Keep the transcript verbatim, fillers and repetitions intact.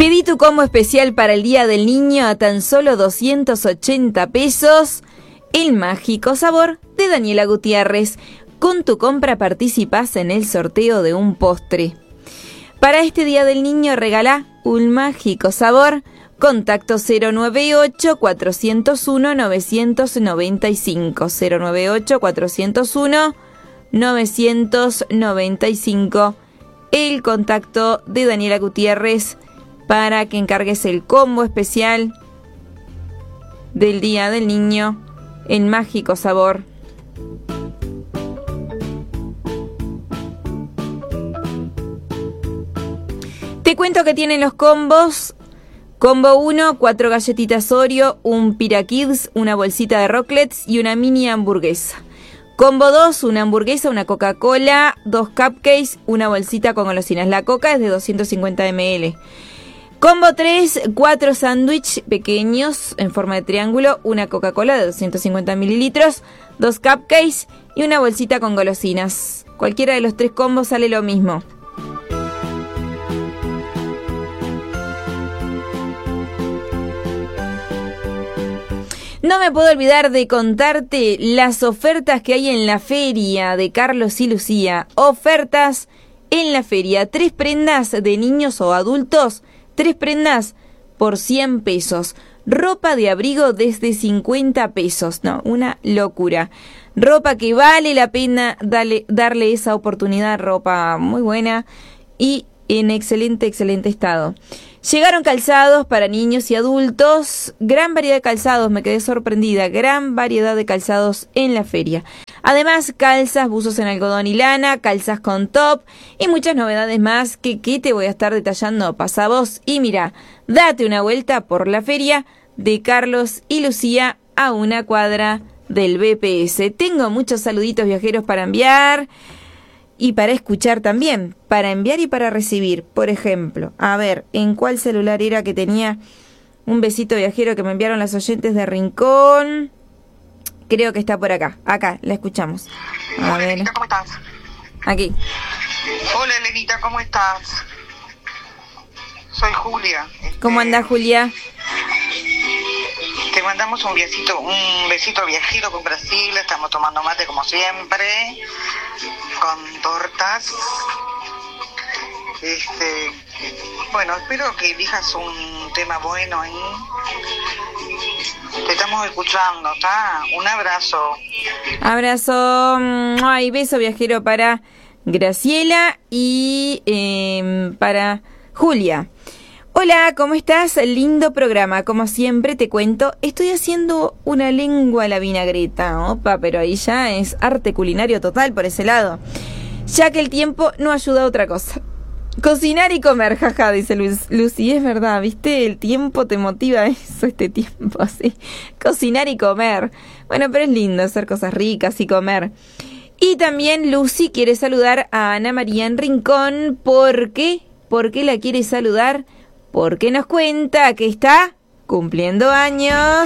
Pedí tu combo especial para el Día del Niño a tan solo doscientos ochenta pesos. El mágico sabor de Daniela Gutiérrez. Con tu compra participás en el sorteo de un postre. Para este Día del Niño regalá un mágico sabor. Contacto cero nueve ocho, cuatro cero uno, nueve nueve cinco. cero nueve ocho, cuatro cero uno, nueve nueve cinco. El contacto de Daniela Gutiérrez para que encargues el combo especial del Día del Niño, el mágico sabor. Te cuento que tienen los combos. Combo uno, cuatro galletitas Oreo, un Pira Kids, una bolsita de Rocklets y una mini hamburguesa. Combo dos, una hamburguesa, una Coca-Cola, dos cupcakes, una bolsita con golosinas. La Coca es de doscientos cincuenta mililitros. Combo tres, cuatro sándwiches pequeños en forma de triángulo, una Coca-Cola de doscientos cincuenta mililitros, dos cupcakes y una bolsita con golosinas. Cualquiera de los tres combos sale lo mismo. No me puedo olvidar de contarte las ofertas que hay en la feria de Carlos y Lucía. Ofertas en la feria. Tres prendas de niños o adultos. Tres prendas por cien pesos. Ropa de abrigo desde cincuenta pesos. No, una locura. Ropa que vale la pena darle, darle esa oportunidad. Ropa muy buena y en excelente, excelente estado. Llegaron calzados para niños y adultos, gran variedad de calzados, me quedé sorprendida, gran variedad de calzados en la feria. Además, calzas, buzos en algodón y lana, calzas con top y muchas novedades más que, que te voy a estar detallando. Pasa vos y mira, date una vuelta por la feria de Carlos y Lucía a una cuadra del B P S. Tengo muchos saluditos viajeros para enviar. Y para escuchar también, para enviar y para recibir. Por ejemplo, a ver, ¿en cuál celular era que tenía un besito viajero que me enviaron las oyentes de Rincón? Creo que está por acá. Acá, la escuchamos. A Hola, ver. Elenita, ¿cómo estás? Aquí. Hola, Elenita, ¿cómo estás? Soy Julia. Este, ¿Cómo andás, Julia? Te mandamos un besito, un besito viajero con Brasil. Estamos tomando mate como siempre, con tortas. Este, bueno, espero que elijas un tema bueno ahí. Te estamos escuchando, ¿está? Un abrazo. Abrazo. Ay, beso viajero para Graciela y eh, para Julia. Hola, ¿cómo estás? Lindo programa. Como siempre te cuento, estoy haciendo una lengua a la vinagreta. Opa, pero ahí ya es arte culinario total por ese lado. Ya que el tiempo no ayuda a otra cosa. Cocinar y comer, jaja, dice Luz, Lucy. Es verdad, ¿viste? El tiempo te motiva a eso, este tiempo, sí. Cocinar y comer. Bueno, pero es lindo hacer cosas ricas y comer. Y también Lucy quiere saludar a Ana María en Rincón. ¿Por qué? ¿Por qué la quiere saludar? Porque nos cuenta que está cumpliendo años.